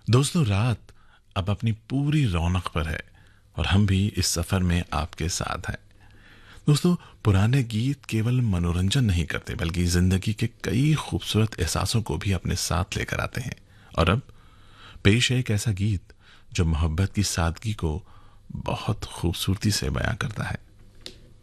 दोस्तों, रात अब अपनी पूरी रौनक पर है और हम भी इस सफर में आपके साथ हैं। दोस्तों, पुराने गीत केवल मनोरंजन नहीं करते बल्कि जिंदगी के कई खूबसूरत एहसासों को भी अपने साथ लेकर आते हैं। और अब पेश है एक ऐसा गीत जो मोहब्बत की सादगी को बहुत खूबसूरती से बयां करता है।